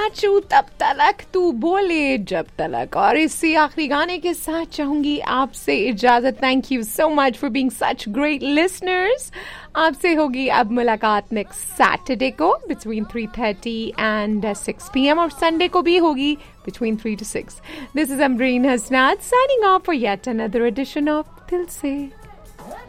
नाचूं तब तलक तू बोले जब तलक। और इसी आखिरी गाने के साथ चाहूंगी आपसे इजाजत। Thank you so much for being such great listeners. आपसे होगी अब मुलाकात नेक्स्ट सैटरडे को बिटवीन 3:30 and 6 p.m. और संडे को भी होगी between 3 to 6. This is Ambreen Hasnat signing off for yet another edition of Dil Se